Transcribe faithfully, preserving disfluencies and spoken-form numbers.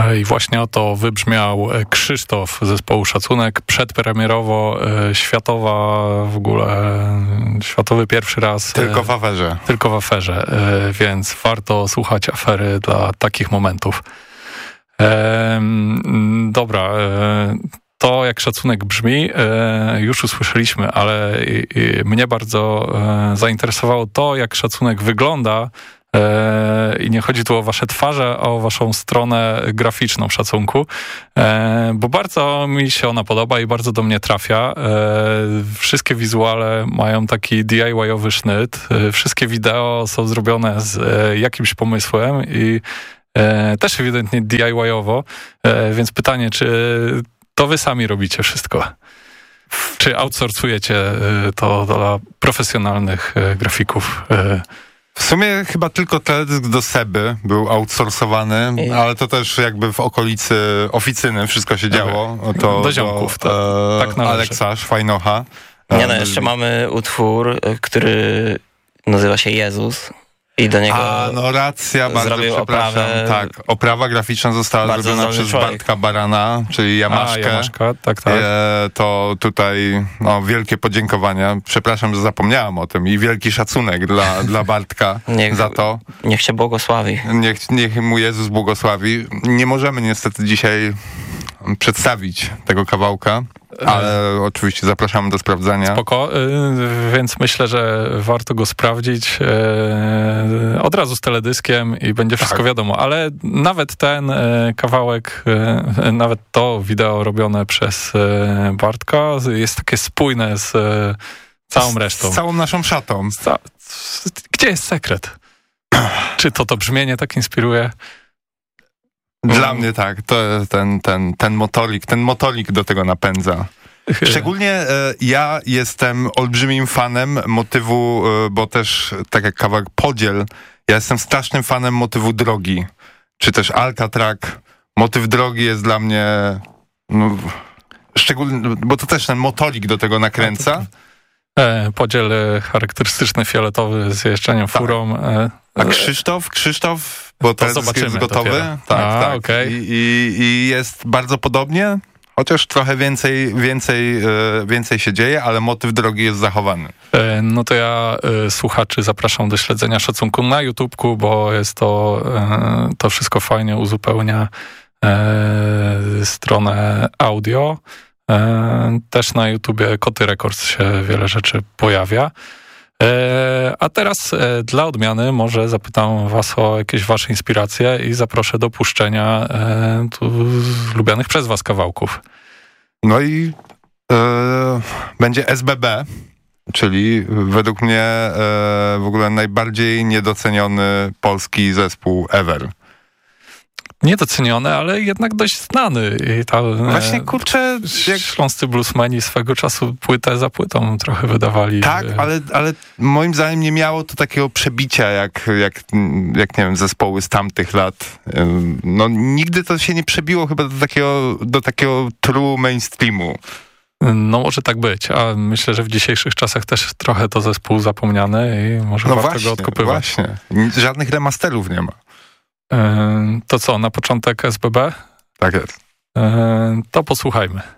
I właśnie oto wybrzmiał Krzysztof zespołu Szacunek, przedpremierowo, światowa w ogóle, światowy pierwszy raz. Tylko w aferze. Tylko w aferze, więc warto słuchać afery dla takich momentów. Dobra, to jak Szacunek brzmi, już usłyszeliśmy, ale mnie bardzo zainteresowało to, jak Szacunek wygląda. I nie chodzi tu o wasze twarze, a o waszą stronę graficzną Szacunku, bo bardzo mi się ona podoba i bardzo do mnie trafia. Wszystkie wizuale mają taki D I Y-owy sznyt, wszystkie wideo są zrobione z jakimś pomysłem i też ewidentnie D I Y-owo, więc pytanie, czy to wy sami robicie wszystko? Czy outsourcujecie to dla profesjonalnych grafików? W sumie chyba tylko teledysk do Seby był outsourcowany, I... ale to też jakby w okolicy oficyny wszystko się działo. To, do ziomków, to, to, e, tak należy. Aleksa Szwajnocha. Nie no, jeszcze mamy utwór, który nazywa się Jezus. I do niego A, no racja, bardzo przepraszam. Oprawę, tak, oprawa graficzna została zrobiona przez człowiek. Bartka Barana, czyli Jamaszkę. A, Jamaszka, tak, tak. E, to tutaj no, wielkie podziękowania. Przepraszam, że zapomniałam o tym i wielki szacunek dla, dla Bartka niech, za to. Niech się błogosławi. Niech, niech mu Jezus błogosławi. Nie możemy niestety dzisiaj przedstawić tego kawałka, ale oczywiście zapraszamy do sprawdzania. Spoko, więc myślę, że warto go sprawdzić od razu z teledyskiem i będzie wszystko tak. wiadomo, ale nawet ten kawałek, nawet to wideo robione przez Bartka jest takie spójne z całą resztą. Z całą naszą szatą. Ca- Gdzie jest sekret? Czy to to brzmienie tak inspiruje? Dla mnie tak, to ten, ten, ten motorik, ten motorik do tego napędza. Szczególnie e, ja jestem olbrzymim fanem motywu, e, bo też tak jak kawałek Podziel, ja jestem strasznym fanem motywu drogi, czy też Alcatrak. Motyw drogi jest dla mnie no, szczególny, bo to też ten motorik do tego nakręca. E, podziel charakterystyczny fioletowy z jeżdżeniem tak. furą. E, A Krzysztof, Krzysztof, bo to jest gotowy. Dopiero. Tak, A, tak. Okay. I, i, I jest bardzo podobnie, chociaż trochę więcej, więcej, więcej się dzieje, ale motyw drogi jest zachowany. E, no to ja e, słuchaczy zapraszam do śledzenia Szacunku na YouTubeku, bo jest to, e, to wszystko fajnie uzupełnia e, stronę audio. Też na YouTubie Koty Records się wiele rzeczy pojawia. A teraz dla odmiany może zapytam was o jakieś wasze inspiracje i zaproszę do puszczenia tu lubianych przez was kawałków. No i e, będzie S B B, czyli według mnie e, w ogóle najbardziej niedoceniony polski zespół ever. Niedocenione, ale jednak dość znany. I ta, Właśnie, kurczę... Jak... Śląscy bluesmeni swego czasu płytę za płytą trochę wydawali. Tak, ale, ale moim zdaniem nie miało to takiego przebicia, jak, jak, jak nie wiem, zespoły z tamtych lat. No nigdy to się nie przebiło chyba do takiego, do takiego true mainstreamu. No może tak być, a myślę, że w dzisiejszych czasach też trochę to zespół zapomniany i może no warto właśnie, go odkopywać. Właśnie, żadnych remasterów nie ma. To co, na początek S B B? Tak jest. To posłuchajmy.